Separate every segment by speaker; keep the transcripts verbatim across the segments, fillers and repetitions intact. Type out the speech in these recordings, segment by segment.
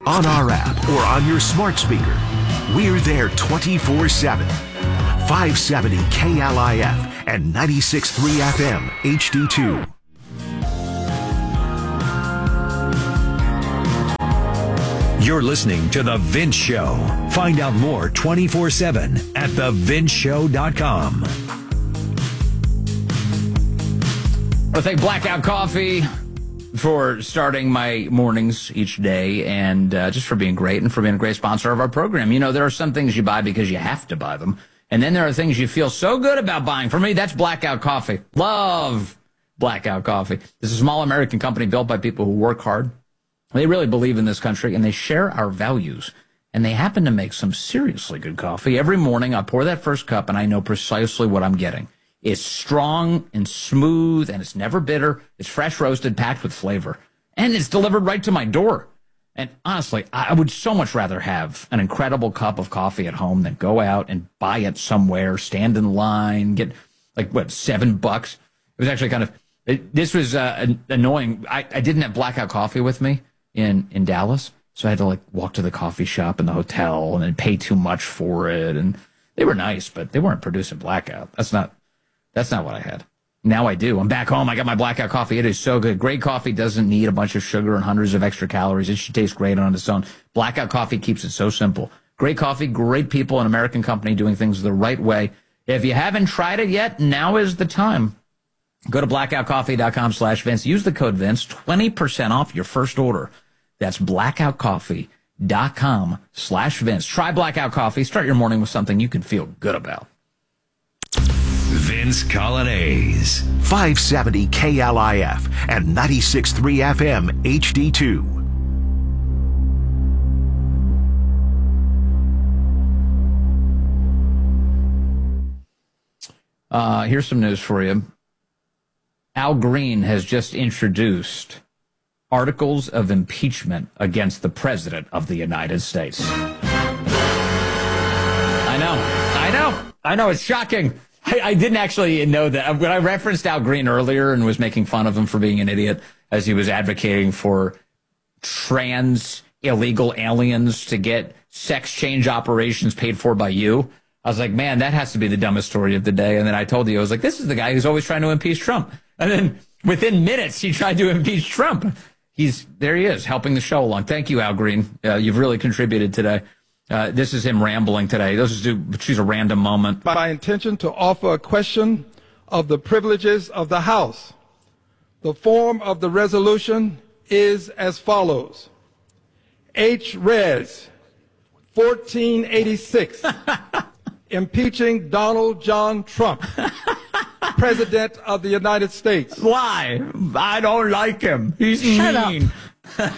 Speaker 1: on our app, or on your smart speaker. We're there twenty-four seven. five seventy K L I F and ninety-six point three F M H D two. You're listening to The Vince Show. Find out more twenty-four seven at the vince show dot com.
Speaker 2: Well, thank Blackout Coffee for starting my mornings each day, and uh, just for being great and for being a great sponsor of our program. You know, there are some things you buy because you have to buy them, and then there are things you feel so good about buying. For me, that's Blackout Coffee. Love Blackout Coffee. This is a small American company built by people who work hard. They really believe in this country, and they share our values. And they happen to make some seriously good coffee. Every morning, I pour that first cup, and I know precisely what I'm getting. It's strong and smooth, and it's never bitter. It's fresh roasted, packed with flavor. And it's delivered right to my door. And honestly, I would so much rather have an incredible cup of coffee at home than go out and buy it somewhere, stand in line, get, like, what, seven bucks? It was actually kind of, it, this was uh, annoying. I, I didn't have Blackout Coffee with me in, in Dallas, so I had to, like, walk to the coffee shop in the hotel and then pay too much for it. And they were nice, but they weren't producing Blackout. That's not... That's not what I had. Now I do. I'm back home. I got my Blackout Coffee. It is so good. Great coffee doesn't need a bunch of sugar and hundreds of extra calories. It should taste great on its own. Blackout Coffee keeps it so simple. Great coffee, great people, an American company doing things the right way. If you haven't tried it yet, now is the time. Go to blackout coffee dot com slash Vince. Use the code Vince, twenty percent off your first order. That's blackout coffee dot com slash Vince. Try Blackout Coffee. Start your morning with something you can feel good about.
Speaker 1: Vince Colonnese, five seventy K L I F and ninety-six point three F M H D two.
Speaker 2: Uh, here's some news for you. Al Green has just introduced articles of impeachment against the President of the United States. I know, I know, I know, it's shocking. I, I didn't actually know that. When I referenced Al Green earlier and was making fun of him for being an idiot as he was advocating for trans illegal aliens to get sex change operations paid for by you, I was like, man, that has to be the dumbest story of the day. And then I told you, I was like, this is the guy who's always trying to impeach Trump. And then within minutes, he tried to impeach Trump. He's there he is, helping the show along. Thank you, Al Green. Uh, you've really contributed today. Uh, this is him rambling today. This is choose a random moment.
Speaker 3: My intention to offer a question of the privileges of the House. The form of the resolution is as follows. H. Res. fourteen eighty-six. Impeaching Donald John Trump, President of the United States.
Speaker 2: Why? I don't like him. He's
Speaker 3: Shut
Speaker 2: mean. Up.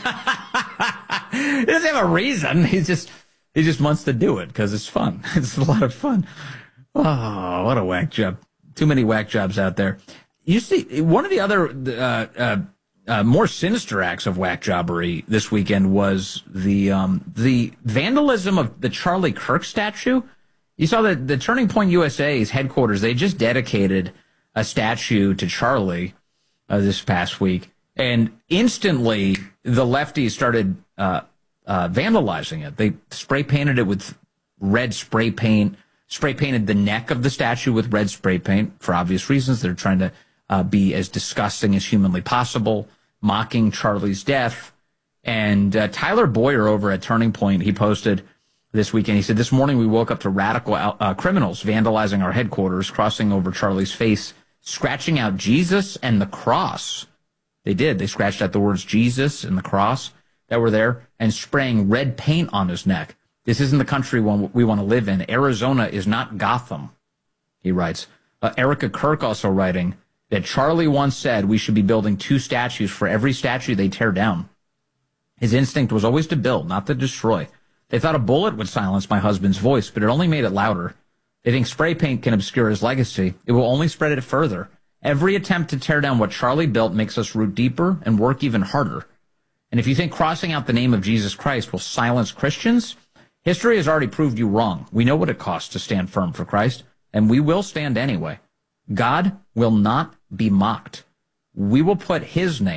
Speaker 2: He doesn't have a reason. He's just... He just wants to do it because it's fun. It's a lot of fun. Oh, what a whack job. Too many whack jobs out there. You see, one of the other uh, uh, uh, more sinister acts of whack jobbery this weekend was the um, the vandalism of the Charlie Kirk statue. You saw that the Turning Point U S A's headquarters, they just dedicated a statue to Charlie uh, this past week. And instantly, the lefties started... Uh, Uh, vandalizing it. They spray painted it with red spray paint, spray painted the neck of the statue with red spray paint for obvious reasons. They're trying to uh, be as disgusting as humanly possible, mocking Charlie's death. And uh, Tyler Boyer over at Turning Point, he posted this weekend, he said, this morning we woke up to radical uh, criminals vandalizing our headquarters, crossing over Charlie's face, scratching out Jesus and the cross. They did. They scratched out the words Jesus and the cross that were there and spraying red paint on his neck. This isn't the country we want to live in. Arizona is not Gotham, he writes. Uh, Erica Kirk also writing that Charlie once said we should be building two statues for every statue they tear down. His instinct was always to build, not to destroy. They thought a bullet would silence my husband's voice, but it only made it louder. They think spray paint can obscure his legacy. It will only spread it further. Every attempt to tear down what Charlie built makes us root deeper and work even harder. And if you think crossing out the name of Jesus Christ will silence Christians, history has already proved you wrong. We know what it costs to stand firm for Christ, and we will stand anyway. God will not be mocked. We will put his name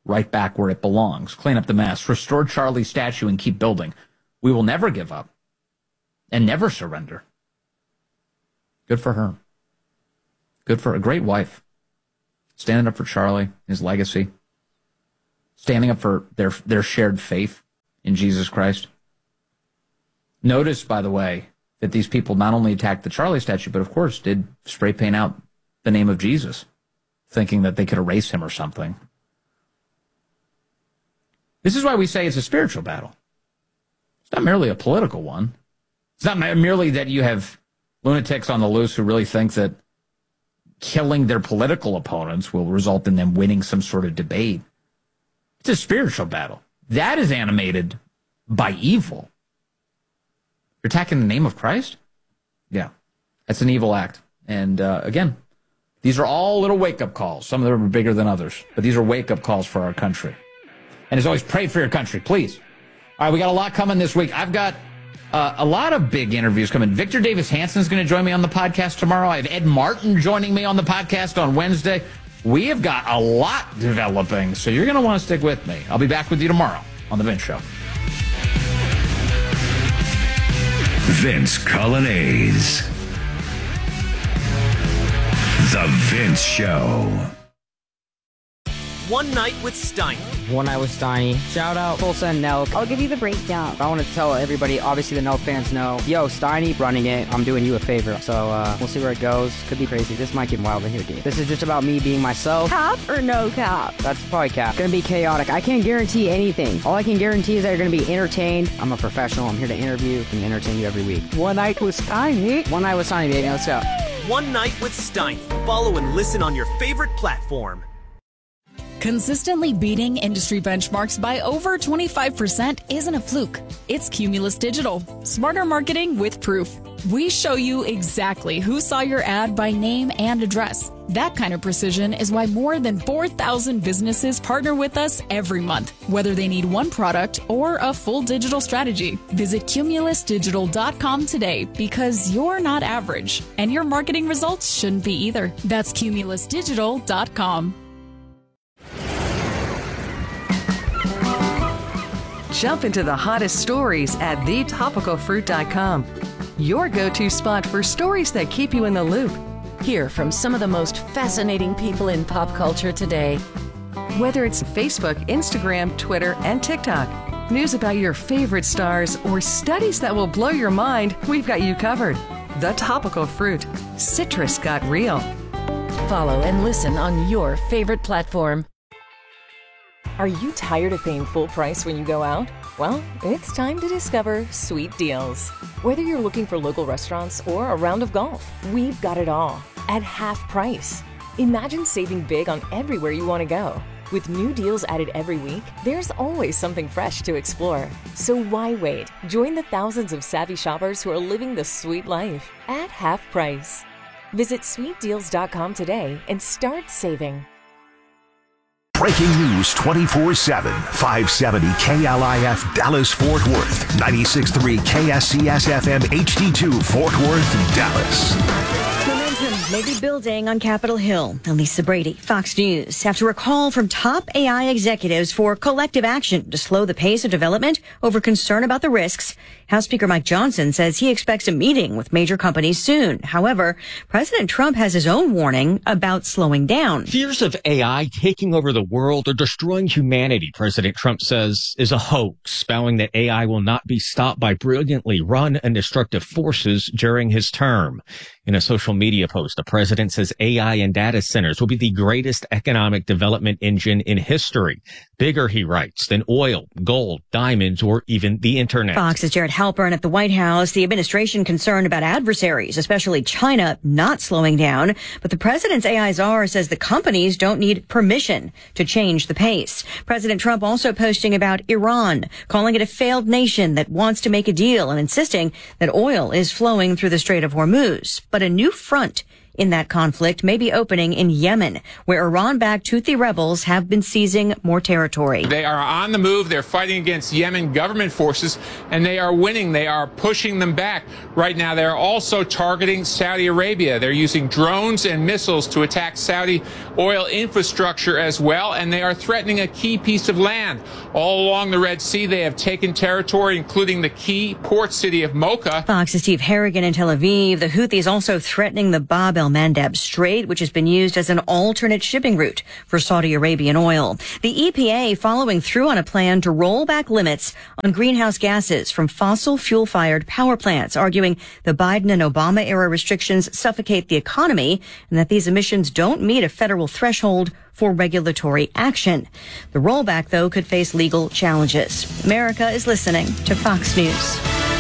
Speaker 2: right back where it belongs. Clean up the mess. Restore Charlie's statue and keep building. We will never give up and never surrender. Good for her. Good for a great wife. Standing up for Charlie, his legacy. Standing up for their their shared faith in Jesus Christ. Notice, by the way, that these people not only attacked the Charlie statue, but of course did spray paint out the name of Jesus, thinking that they could erase him or something. This is why we say it's a spiritual battle. It's not merely a political one. It's not merely that you have lunatics on the loose who really think that killing their political opponents will result in them winning some sort of debate. It's a spiritual battle. That is animated by evil. You're attacking the name of Christ? Yeah, that's an evil act. And uh, again, these are all little wake-up calls. Some of them are bigger than others, but these are wake-up calls for our country. And as always, pray for your country, please. All right, we got a lot coming this week. I've got uh, a lot of big interviews coming. Victor Davis Hanson is going to join me on the podcast tomorrow. I have Ed Martin joining me on the podcast on Wednesday. We have got a lot developing, so you're going to want to stick with me. I'll be back with you tomorrow on The Vince Show.
Speaker 1: Vince Coglianese. The Vince Show.
Speaker 4: One Night with Steiny.
Speaker 5: One Night with Steiny. Shout out Tulsa and Nelk.
Speaker 6: I'll give you the breakdown.
Speaker 5: I want to tell everybody, obviously the Nelk fans know, yo, Steiny running it, I'm doing you a favor. So uh, we'll see where it goes. Could be crazy. This might get wild in here, dude. This is just about me being myself.
Speaker 6: Cap or no cap?
Speaker 5: That's probably cap. Gonna be chaotic. I can't guarantee anything. All I can guarantee is that you're gonna be entertained. I'm a professional. I'm here to interview and entertain you every week.
Speaker 6: One Night with Steiny.
Speaker 5: One Night with Steiny, baby. Let's go.
Speaker 4: One Night with Steiny. Follow and listen on your favorite platform.
Speaker 7: Consistently beating industry benchmarks by over twenty-five percent isn't a fluke. It's Cumulus Digital. Smarter marketing with proof. We show you exactly who saw your ad by name and address. That kind of precision is why more than four thousand businesses partner with us every month, whether they need one product or a full digital strategy. Visit cumulus digital dot com today because you're not average, and your marketing results shouldn't be either. That's cumulus digital dot com.
Speaker 8: Jump into the hottest stories at the topical fruit dot com. Your go-to spot for stories that keep you in the loop.
Speaker 9: Hear from some of the most fascinating people in pop culture today.
Speaker 8: Whether it's Facebook, Instagram, Twitter, and TikTok, news about your favorite stars, or studies that will blow your mind, we've got you covered. The Topical Fruit. Citrus got real.
Speaker 9: Follow and listen on your favorite platform.
Speaker 10: Are you tired of paying full price when you go out? Well, it's time to discover Sweet Deals. Whether you're looking for local restaurants or a round of golf, we've got it all at half price. Imagine saving big on everywhere you want to go. With new deals added every week, there's always something fresh to explore. So why wait? Join the thousands of savvy shoppers who are living the sweet life at half price. Visit sweet deals dot com today and start saving.
Speaker 1: Breaking news twenty-four seven, five seventy K L I F Dallas Fort Worth, ninety-six point three K S C S F M H D two Fort Worth, Dallas.
Speaker 11: Momentum may be building on Capitol Hill. Elisa Brady, Fox News. After a call from top A I executives for collective action to slow the pace of development over concern about the risks, House Speaker Mike Johnson says he expects a meeting with major companies soon. However, President Trump has his own warning about slowing down.
Speaker 12: Fears of A I taking over the world or destroying humanity, President Trump says, is a hoax, vowing that A I will not be stopped by brilliantly run and destructive forces during his term. In a social media post, the president says A I and data centers will be the greatest economic development engine in history. Bigger, he writes, than oil, gold, diamonds, or even the internet.
Speaker 11: Fox's Jared Halpern at the White House. The administration concerned about adversaries, especially China, not slowing down. But the president's A I czar says the companies don't need permission to change the pace. President Trump also posting about Iran, calling it a failed nation that wants to make a deal and insisting that oil is flowing through the Strait of Hormuz. But a new front in that conflict may be opening in Yemen, where Iran-backed Houthi rebels have been seizing more territory.
Speaker 13: They are on the move. They're fighting against Yemen government forces, and they are winning. They are pushing them back. Right now, they're also targeting Saudi Arabia. They're using drones and missiles to attack Saudi oil infrastructure as well, and they are threatening a key piece of land. All along the Red Sea, they have taken territory, including the key port city of Mocha.
Speaker 11: Fox's Steve Harrigan in Tel Aviv. The Houthis also threatening the Bab el-Mandab Strait, which has been used as an alternate shipping route for Saudi Arabian oil. The E P A following through on a plan to roll back limits on greenhouse gases from fossil fuel-fired power plants, arguing the Biden and Obama-era restrictions suffocate the economy and that these emissions don't meet a federal threshold for regulatory action. The rollback, though, could face legal challenges. America is listening to Fox News.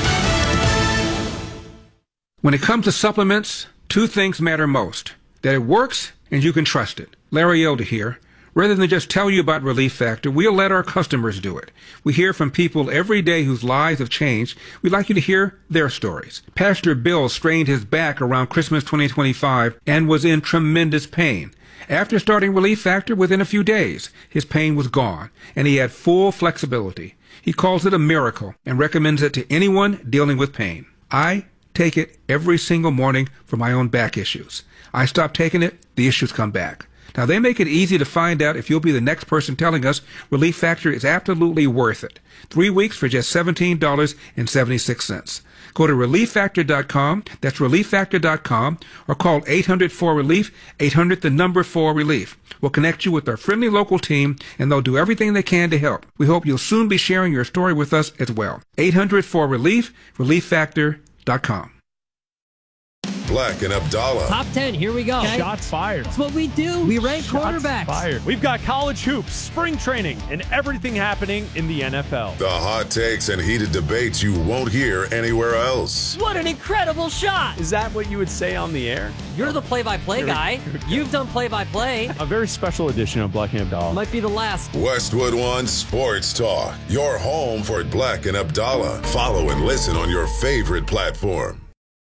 Speaker 14: When it comes to supplements, two things matter most: that it works and you can trust it. Larry Elder here. Rather than just tell you about Relief Factor, we'll let our customers do it. We hear from people every day whose lives have changed. We'd like you to hear their stories. Pastor Bill strained his back around Christmas twenty twenty-five and was in tremendous pain. After starting Relief Factor, within a few days, his pain was gone, and he had full flexibility. He calls it a miracle and recommends it to anyone dealing with pain. I take it every single morning for my own back issues. I stop taking it, the issues come back. Now, they make it easy to find out if you'll be the next person telling us Relief Factor is absolutely worth it. Three weeks for just seventeen dollars and seventy-six cents. Go to relief factor dot com, that's relief factor dot com, or call eight hundred four relief, eight hundred the number four relief. We'll connect you with our friendly local team, and they'll do everything they can to help. We hope you'll soon be sharing your story with us as well. eight hundred four relief, relief factor dot com.
Speaker 15: Black and Abdallah.
Speaker 16: Top ten, here we go. Okay.
Speaker 17: Shots fired.
Speaker 16: That's what we do. We rank
Speaker 17: Shots
Speaker 16: quarterbacks.
Speaker 17: Fired. We've got college hoops, spring training, and everything happening in the N F L.
Speaker 15: The hot takes and heated debates you won't hear anywhere else.
Speaker 16: What an incredible shot.
Speaker 17: Is that what you would say on the air?
Speaker 16: You're the play-by-play guy. You've done play-by-play.
Speaker 17: A very special edition of Black and Abdallah.
Speaker 16: Might be the last.
Speaker 15: Westwood One Sports Talk. Your home for Black and Abdallah. Follow and listen on your favorite platform.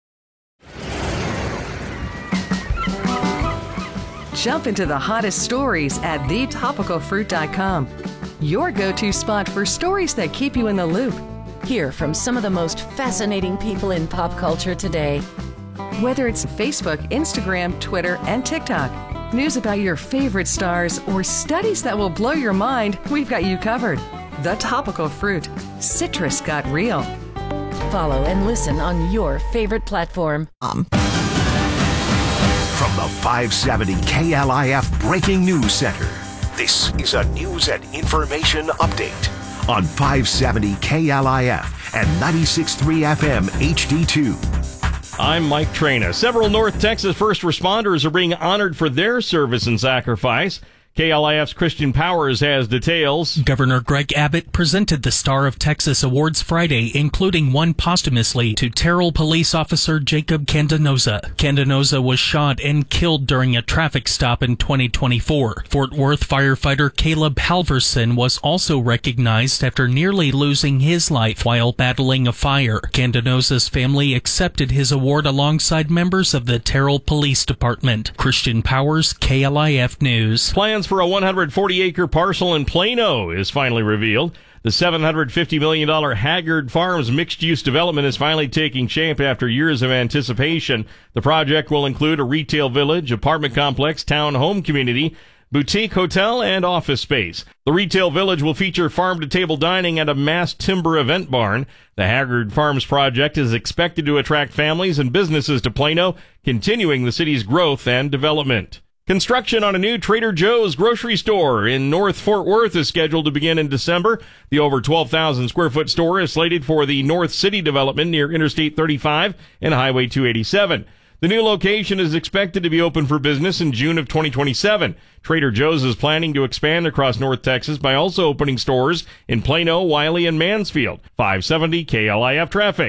Speaker 8: Jump into the hottest stories at the topical fruit dot com. Your go-to spot for stories that keep you in the loop.
Speaker 9: Hear from some of the most fascinating people in pop culture today.
Speaker 8: Whether it's Facebook, Instagram, Twitter, and TikTok, news about your favorite stars, or studies that will blow your mind, we've got you covered. The Topical Fruit. Citrus got real.
Speaker 9: Follow and listen on your favorite platform.
Speaker 1: Um. From the five seventy K L I F Breaking News Center, this is a news and information update on five seventy K L I F and ninety-six point three F M H D two.
Speaker 18: I'm Mike Traina. Several North Texas first responders are being honored for their service and sacrifice. K L I F's Christian Powers has details.
Speaker 19: Governor Greg Abbott presented the Star of Texas Awards Friday, including one posthumously to Terrell police officer Jacob Candanoza. Candanoza was shot and killed during a traffic stop in twenty twenty-four. Fort Worth firefighter Caleb Halverson was also recognized after nearly losing his life while battling a fire. Candanoza's family accepted his award alongside members of the Terrell Police Department. Christian Powers, K L I F News.
Speaker 18: Plans for a one hundred forty acre parcel in Plano is finally revealed. The seven hundred fifty million dollars Haggard Farms mixed-use development is finally taking shape after years of anticipation. The project will include a retail village, apartment complex, town home community, boutique, hotel, and office space. The retail village will feature farm-to-table dining and a mass timber event barn. The Haggard Farms project is expected to attract families and businesses to Plano, continuing the city's growth and development. Construction on a new Trader Joe's grocery store in North Fort Worth is scheduled to begin in December. The over twelve thousand square foot store is slated for the North City development near Interstate thirty-five and Highway two eighty-seven. The new location is expected to be open for business in June of twenty twenty-seven. Trader Joe's is planning to expand across North Texas by also opening stores in Plano, Wiley, and Mansfield. five seventy K L I F traffic.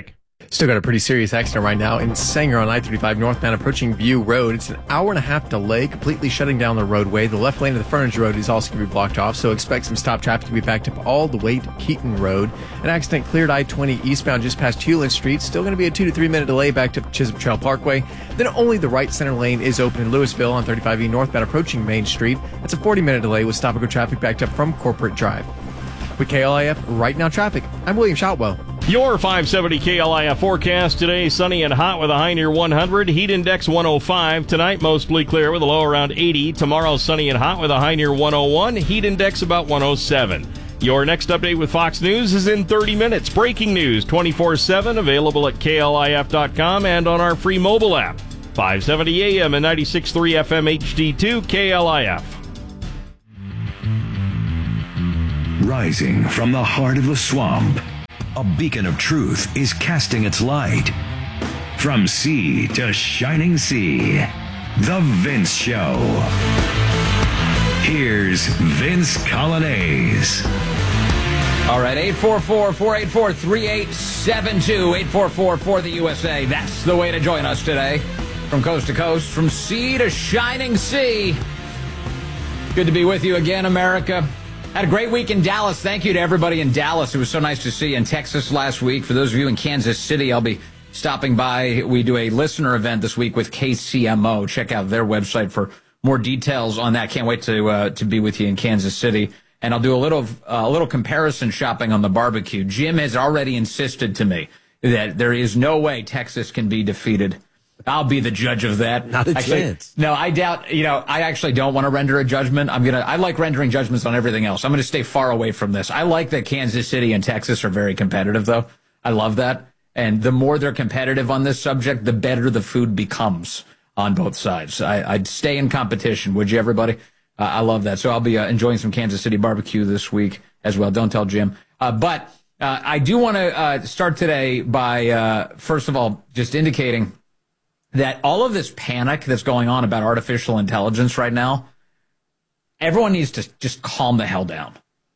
Speaker 20: Still got a pretty serious accident right now in Sanger on I thirty-five northbound approaching View Road. It's an hour and a half delay, completely shutting down the roadway. The left lane of the frontage road is also going to be blocked off, so expect some stop traffic to be backed up all the way to Keaton Road. An accident cleared I twenty eastbound just past Hewlett Street. Still going to be a two to three minute delay backed up Chisholm Trail Parkway. Then only the right center lane is open in Louisville on thirty-five E northbound approaching Main Street. That's a forty minute delay with stop and go traffic backed up from Corporate Drive. With K L I F Right Now Traffic, I'm William Shotwell.
Speaker 18: Your five seventy K L I F forecast today, sunny and hot with a high near one hundred. Heat index one oh five. Tonight, mostly clear with a low around eighty. Tomorrow, sunny and hot with a high near one oh one. Heat index about one oh seven. Your next update with Fox News is in thirty minutes. Breaking news twenty-four seven, available at K L I F dot com and on our free mobile app. five seventy A M and ninety-six point three F M H D two, K L I F.
Speaker 1: Rising from the heart of the swamp, a beacon of truth is casting its light. From sea to shining sea, The Vince Show. Here's Vince Colonnese.
Speaker 2: All right, eight four four, four eight four, three eight seven two, eight four four for the U S A. That's the way to join us today. From coast to coast, from sea to shining sea. Good to be with you again, America. Had a great week in Dallas. Thank you to everybody in Dallas. It was so nice to see you in Texas last week. For those of you in Kansas City, I'll be stopping by. We do a listener event this week with K C M O. Check out their website for more details on that. Can't wait to uh, to be with you in Kansas City. And I'll do a little uh, a little comparison shopping on the barbecue. Jim has already insisted to me that there is no way Texas can be defeated. I'll be the judge of that.
Speaker 21: Not a
Speaker 2: actually,
Speaker 21: chance.
Speaker 2: No, I doubt, you know, I actually don't want to render a judgment. I'm going to, I like rendering judgments on everything else. I'm going to stay far away from this. I like that Kansas City and Texas are very competitive, though. I love that. And the more they're competitive on this subject, the better the food becomes on both sides. I, I'd stay in competition, would you, everybody? Uh, I love that. So I'll be uh, enjoying some Kansas City barbecue this week as well. Don't tell Jim. Uh, but uh, I do want to uh, start today by, uh, first of all, just indicating that all of this panic that's going on about artificial intelligence right now, everyone needs to just calm the hell down.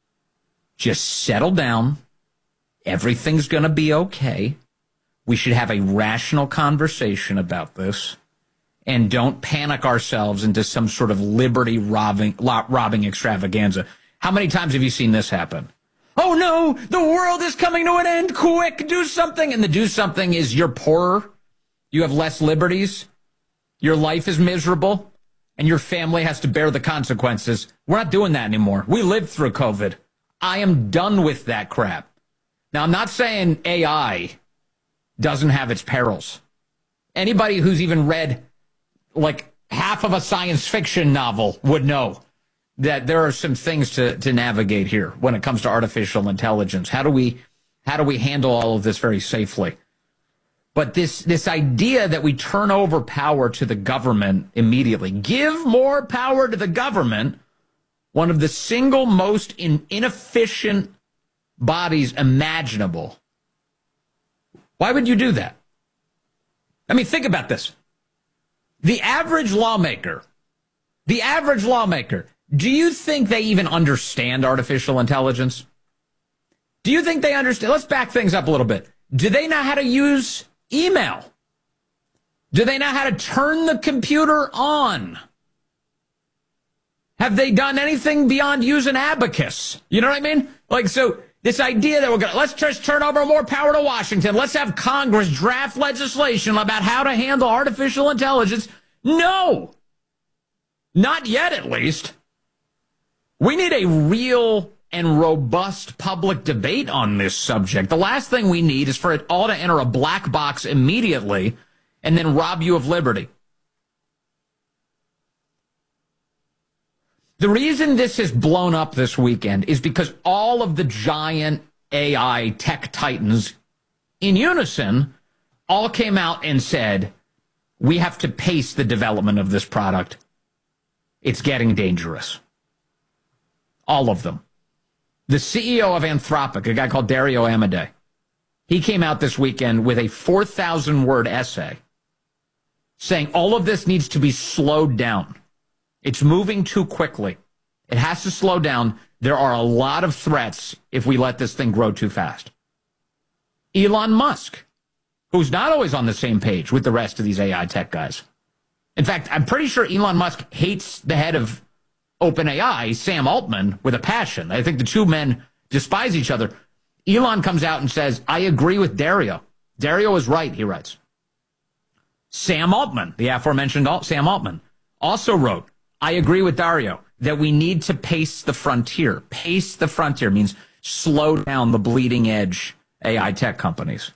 Speaker 2: Just settle down. Everything's going to be okay. We should have a rational conversation about this and don't panic ourselves into some sort of liberty robbing, robbing extravaganza. How many times have you seen this happen? Oh no, the world is coming to an end. Quick, do something. And the do something is you're poorer. You have less liberties, your life is miserable, and your family has to bear the consequences. We're not doing that anymore. We lived through COVID. I am done with that crap. Now, I'm not saying A I doesn't have its perils. Anybody who's even read like half of a science fiction novel would know that there are some things to, to navigate here when it comes to artificial intelligence. How do we, how do we handle all of this very safely? But this this idea that we turn over power to the government immediately, give more power to the government, one of the single most in, inefficient bodies imaginable. Why would you do that? I mean, think about this. The average lawmaker, the average lawmaker, do you think they even understand artificial intelligence? Do you think they understand? Let's back things up a little bit. Do they know how to use email? Do they know how to turn the computer on? Have they done anything beyond use an abacus? You know what I mean? Like, so this idea that we're going to, let's just turn over more power to Washington. Let's have Congress draft legislation about how to handle artificial intelligence. No, not yet, at least. We need a real and robust public debate on this subject. The last thing we need is for it all to enter a black box immediately and then rob you of liberty. The reason this has blown up this weekend is because all of the giant A I tech titans in unison all came out and said, we have to pace the development of this product. It's getting dangerous. All of them. The C E O of Anthropic, a guy called Dario Amodei, he came out this weekend with a four thousand word essay saying all of this needs to be slowed down. It's moving too quickly. It has to slow down. There are a lot of threats if we let this thing grow too fast. Elon Musk, who's not always on the same page with the rest of these A I tech guys. In fact, I'm pretty sure Elon Musk hates the head of OpenAI, Sam Altman, with a passion. I think the two men despise each other. Elon comes out and says, I agree with Dario. Dario is right, he writes. Sam Altman, the aforementioned Alt- Sam Altman, also wrote, I agree with Dario that we need to pace the frontier. Pace the frontier means slow down the bleeding edge A I tech companies.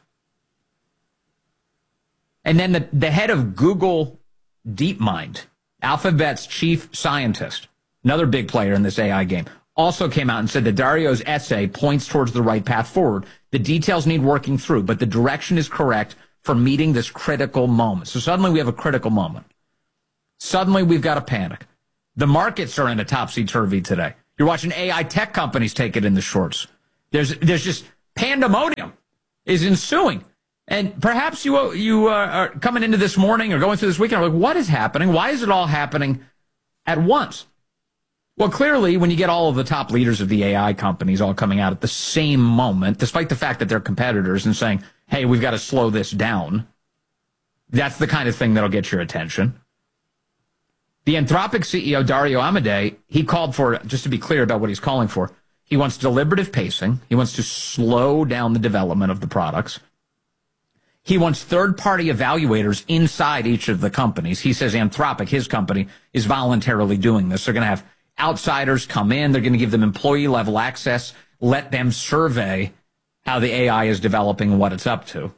Speaker 2: And then the, the head of Google DeepMind, Alphabet's chief scientist, another big player in this A I game, also came out and said that Dario's essay points towards the right path forward. The details need working through, but the direction is correct for meeting this critical moment. So suddenly we have a critical moment. Suddenly we've got a panic. The markets are in a topsy-turvy today. You're watching A I tech companies take it in the shorts. There's there's just pandemonium is ensuing. And perhaps you you uh, are coming into this morning or going through this weekend, like, what is happening? Why is it all happening at once? Well, clearly, when you get all of the top leaders of the A I companies all coming out at the same moment, despite the fact that they're competitors and saying, hey, we've got to slow this down, that's the kind of thing that'll get your attention. The Anthropic C E O, Dario Amodei, he called for, just to be clear about what he's calling for, he wants deliberative pacing. He wants to slow down the development of the products. He wants third-party evaluators inside each of the companies. He says Anthropic, his company, is voluntarily doing this. They're going to have outsiders come in. They're going to give them employee-level access, let them survey how the A I is developing and what it's up to.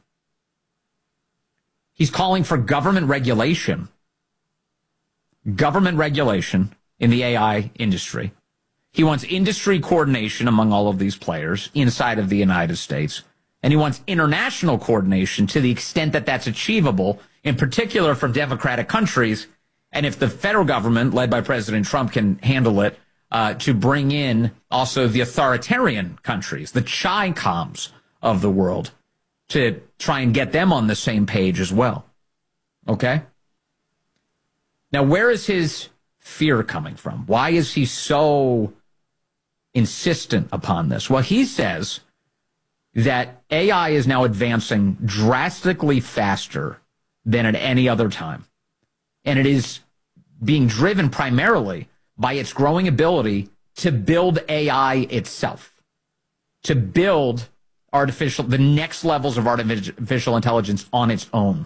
Speaker 2: He's calling for government regulation. Government regulation in the A I industry. He wants industry coordination among all of these players inside of the United States. And he wants international coordination to the extent that that's achievable, in particular from democratic countries. And if the federal government, led by President Trump, can handle it, uh, to bring in also the authoritarian countries, the Chi-Coms of the world, to try and get them on the same page as well. Okay? Now, where is his fear coming from? Why is he so insistent upon this? Well, he says that A I is now advancing drastically faster than at any other time. And it is being driven primarily by its growing ability to build A I itself, to build artificial, the next levels of artificial intelligence on its own.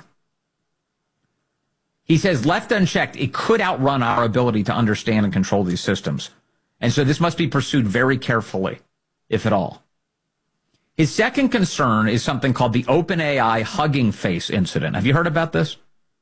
Speaker 2: He says, left unchecked, it could outrun our ability to understand and control these systems. And so this must be pursued very carefully, if at all. His second concern is something called the OpenAI Hugging Face incident. Have you heard about this?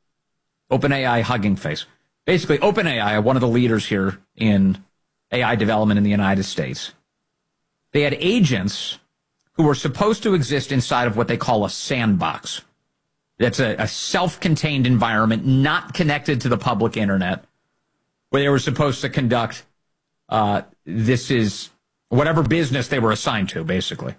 Speaker 2: OpenAI Hugging Face. Basically, OpenAI, one of the leaders here in A I development in the United States, they had agents who were supposed to exist inside of what they call a sandbox. That's a, a self-contained environment, not connected to the public internet, where they were supposed to conduct, uh, this is whatever business they were assigned to, basically.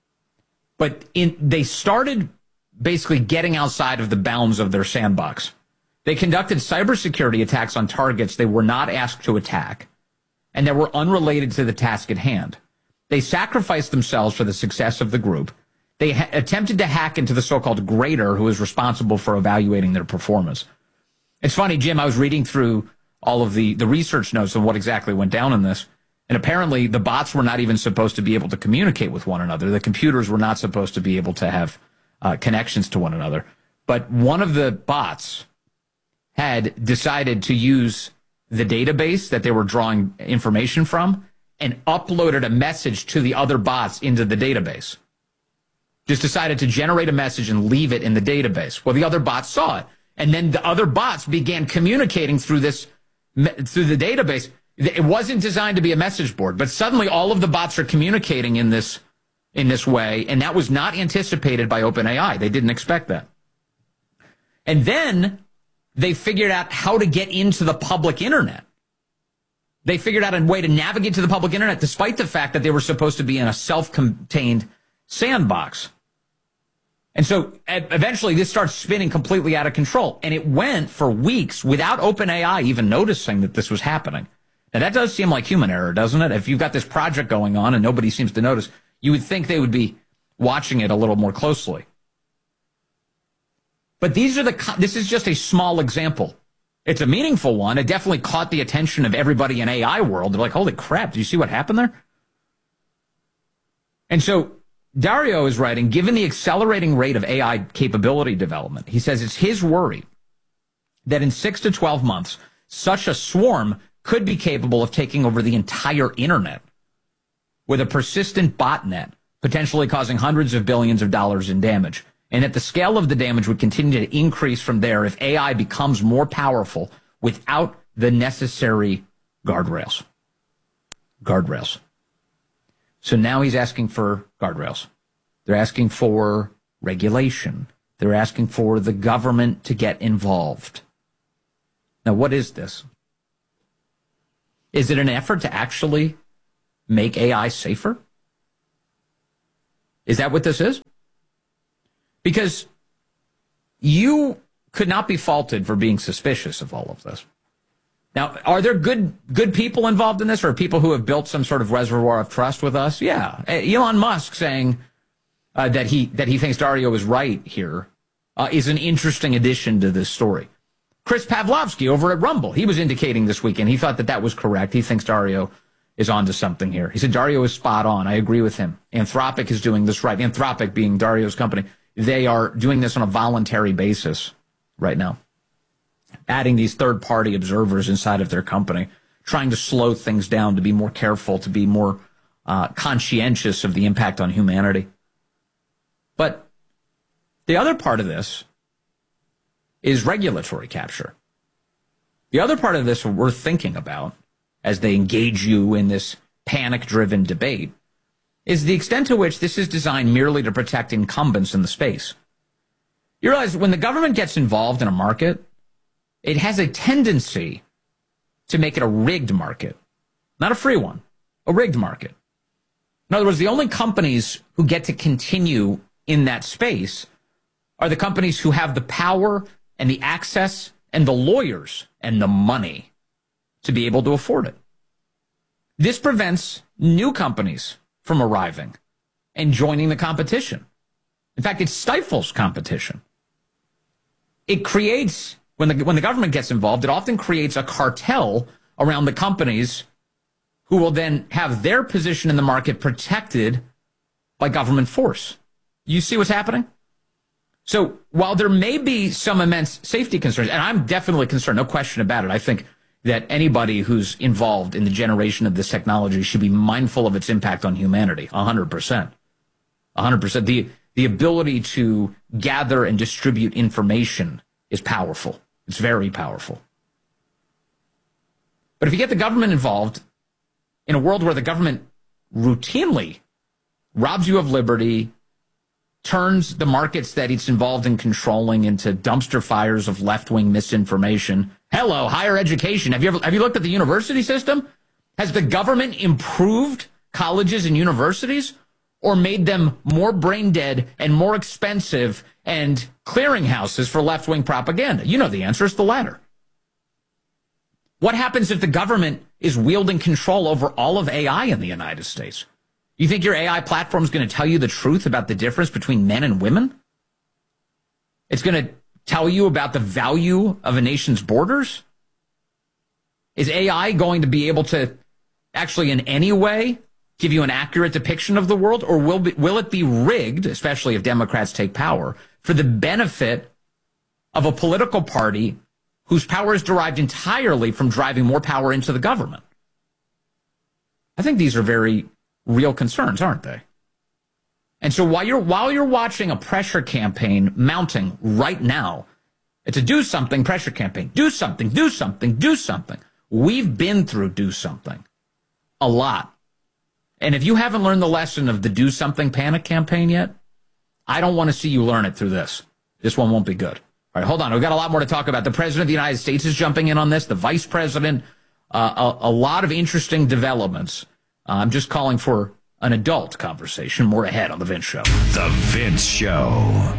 Speaker 2: But in, they started basically getting outside of the bounds of their sandbox. They conducted cybersecurity attacks on targets they were not asked to attack and that were unrelated to the task at hand. They sacrificed themselves for the success of the group. They ha- attempted to hack into the so-called grader who is responsible for evaluating their performance. It's funny, Jim, I was reading through all of the, the research notes on what exactly went down in this. And apparently the bots were not even supposed to be able to communicate with one another. The computers were not supposed to be able to have uh, connections to one another. But one of the bots had decided to use the database that they were drawing information from and uploaded a message to the other bots into the database. Just decided to generate a message and leave it in the database. Well, the other bots saw it. And then the other bots began communicating through this, through the database. It wasn't designed to be a message board, but suddenly all of the bots are communicating in this in this way, and that was not anticipated by OpenAI. They didn't expect that. And then they figured out how to get into the public internet. They figured out a way to navigate to the public internet despite the fact that they were supposed to be in a self-contained sandbox. And so eventually this starts spinning completely out of control, and it went for weeks without OpenAI even noticing that this was happening. Now, that does seem like human error, doesn't it? If you've got this project going on and nobody seems to notice, you would think they would be watching it a little more closely. But these are the, this is just a small example. It's a meaningful one. It definitely caught the attention of everybody in A I world. They're like, holy crap, do you see what happened there? And so Dario is writing, given the accelerating rate of A I capability development, he says it's his worry that in six to twelve months, such a swarm could be capable of taking over the entire internet with a persistent botnet, potentially causing hundreds of billions of dollars in damage. And that the scale of the damage would continue to increase from there if A I becomes more powerful without the necessary guardrails. Guardrails. So now he's asking for guardrails. They're asking for regulation. They're asking for the government to get involved. Now, what is this? Is it an effort to actually make A I safer? Is that what this is? Because you could not be faulted for being suspicious of all of this. Now, are there good good people involved in this, or people who have built some sort of reservoir of trust with us? Yeah. Elon Musk saying uh, that he that he thinks Dario is right here uh, is an interesting addition to this story. Chris Pavlovsky over at Rumble, he was indicating this weekend, he thought that that was correct. He thinks Dario is onto something here. He said Dario is spot on. I agree with him. Anthropic is doing this right. Anthropic being Dario's company. They are doing this on a voluntary basis right now, adding these third-party observers inside of their company, trying to slow things down, to be more careful, to be more uh, conscientious of the impact on humanity. But the other part of this is regulatory capture. The other part of this we're thinking about as they engage you in this panic-driven debate is the extent to which this is designed merely to protect incumbents in the space. You realize when the government gets involved in a market, it has a tendency to make it a rigged market, not a free one, a rigged market. In other words, the only companies who get to continue in that space are the companies who have the power and the access and the lawyers and the money to be able to afford it. This prevents new companies from arriving and joining the competition. In fact, it stifles competition. It creates, when the, when the government gets involved, it often creates a cartel around the companies who will then have their position in the market protected by government force. You see what's happening? So while there may be some immense safety concerns, and I'm definitely concerned, no question about it, I think that anybody who's involved in the generation of this technology should be mindful of its impact on humanity, one hundred percent. one hundred percent. The, the ability to gather and distribute information is powerful. It's very powerful. But if you get the government involved in a world where the government routinely robs you of liberty, turns the markets that it's involved in controlling into dumpster fires of left-wing misinformation. Hello, higher education. Have you ever have you looked at the university system? Has the government improved colleges and universities or made them more brain dead and more expensive and clearinghouses for left-wing propaganda? You know the answer is the latter. What happens if the government is wielding control over all of A I in the United States? You think your A I platform is going to tell you the truth about the difference between men and women? It's going to tell you about the value of a nation's borders? Is A I going to be able to actually in any way give you an accurate depiction of the world? Or will, be, will it be rigged, especially if Democrats take power, for the benefit of a political party whose power is derived entirely from driving more power into the government? I think these are very real concerns, aren't they? And so while you're while you're watching a pressure campaign mounting right now, it's a do something pressure campaign. Do something, do something, do something. We've been through do something a lot. And if you haven't learned the lesson of the do something panic campaign yet, I don't want to see you learn it through this. This one won't be good. All right, hold on. We've got a lot more to talk about. The president of the United States is jumping in on this, the vice president, uh, a, a lot of interesting developments. Uh, I'm just calling for an adult conversation. More ahead on The Vince Show.
Speaker 1: The Vince Show.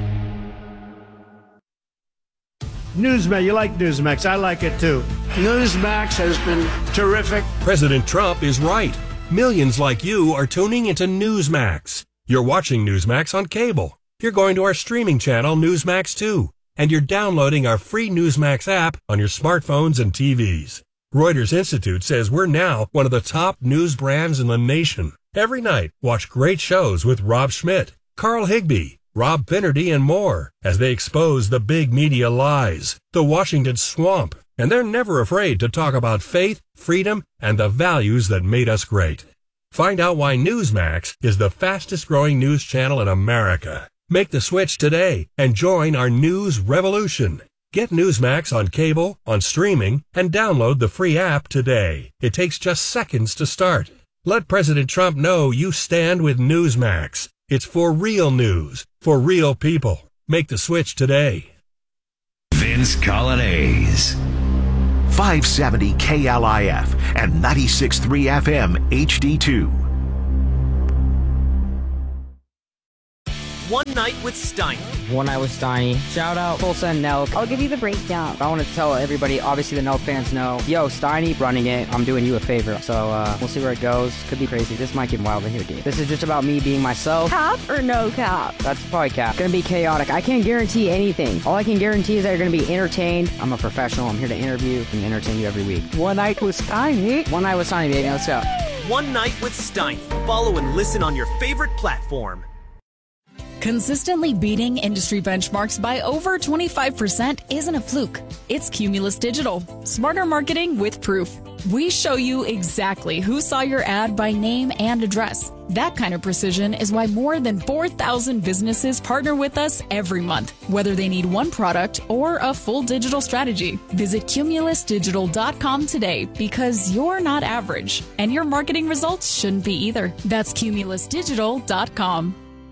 Speaker 21: Newsmax, you like Newsmax. I like it too. Newsmax has been terrific.
Speaker 22: President Trump is right. Millions like you are tuning into Newsmax. You're watching Newsmax on cable. You're going to our streaming channel, Newsmax two. and you're downloading our free Newsmax app on your smartphones and T Vs. Reuters Institute says we're now one of the top news brands in the nation. Every night, watch great shows with Rob Schmidt, Carl Higbie, Rob Finnerty, and more as they expose the big media lies, the Washington swamp, and they're never afraid to talk about faith, freedom, and the values that made us great. Find out why Newsmax is the fastest growing news channel in America. Make the switch today and join our news revolution. Get Newsmax on cable, on streaming, and download the free app today. It takes just seconds to start. Let President Trump know you stand with Newsmax. It's for real news, for real people. Make the switch today.
Speaker 1: Vince Colonnese. five seventy K L I F and ninety-six point three F M H D two.
Speaker 4: One Night with Steiny.
Speaker 5: One Night with Steiny. Shout out Full Send Nelk. I'll give you the breakdown. I want to tell everybody, obviously the Nelk fans know, yo, Steiny running it. I'm doing you a favor. So uh, we'll see where it goes. Could be crazy. This might get wild in here, dude. This is just about me being myself.
Speaker 11: Cap or no cap?
Speaker 5: That's probably cap. Gonna be chaotic. I can't guarantee anything. All I can guarantee is that you're gonna be entertained. I'm a professional. I'm here to interview and entertain you every week. One Night with Steiny. One Night with Steiny, baby. Let's go.
Speaker 4: One Night with Steiny. Follow and listen on your favorite platform.
Speaker 7: Consistently beating industry benchmarks by over twenty-five percent isn't a fluke. It's Cumulus Digital. Smarter marketing with proof. We show you exactly who saw your ad by name and address. That kind of precision is why more than four thousand businesses partner with us every month, whether they need one product or a full digital strategy. Visit cumulus digital dot com today because you're not average, and your marketing results shouldn't be either. That's cumulus digital dot com.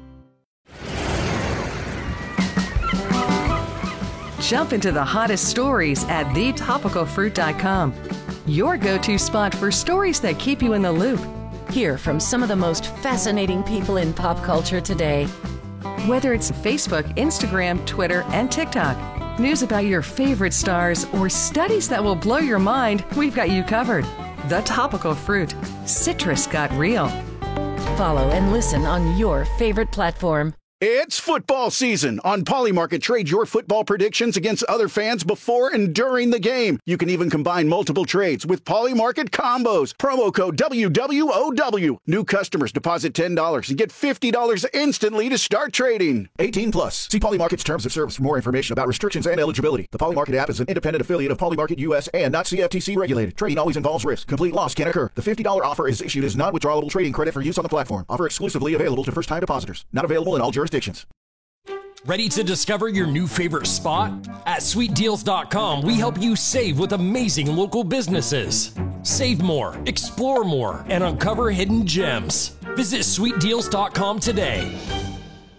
Speaker 8: Jump into the hottest stories at the topical fruit dot com. Your go-to spot for stories that keep you in the loop.
Speaker 9: Hear from some of the most fascinating people in pop culture today.
Speaker 8: Whether it's Facebook, Instagram, Twitter, and TikTok, news about your favorite stars, or studies that will blow your mind, we've got you covered. The Topical Fruit. Citrus got real.
Speaker 9: Follow and listen on your favorite platform.
Speaker 3: It's football season. On Polymarket, trade your football predictions against other fans before and during the game. You can even combine multiple trades with Polymarket combos. Promo code W W O W. New customers deposit ten dollars and get fifty dollars instantly to start trading. eighteen plus. See Polymarket's terms of service for more information about restrictions and eligibility. The Polymarket app is an independent affiliate of Polymarket U S and not C F T C regulated. Trading always involves risk. Complete loss can occur. The fifty dollars offer is issued as non-withdrawable trading credit for use on the platform. Offer exclusively available to first-time depositors. Not available in all jurisdictions.
Speaker 6: Ready to discover your new favorite spot? At sweet deals dot com, we help you save with amazing local businesses. Save more, explore more, and uncover hidden gems. Visit sweet deals dot com today.